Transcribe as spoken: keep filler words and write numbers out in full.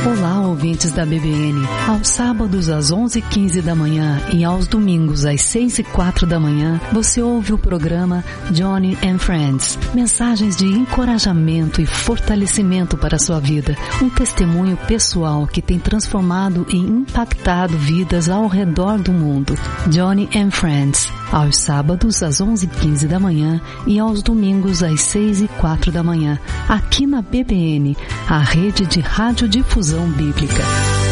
Olá, ouvintes da B B N. Aos sábados às onze e quinze da manhã e aos domingos às seis e quatro da manhã, você ouve o programa Johnny and Friends. Mensagens de encorajamento e fortalecimento para a sua vida. Um testemunho pessoal que tem transformado e impactado vidas ao redor do mundo. Johnny and Friends. Aos sábados às onze e quinze da manhã e aos domingos às seis e quatro da manhã. Aqui na B B N, a rede de radiodifusão bíblica.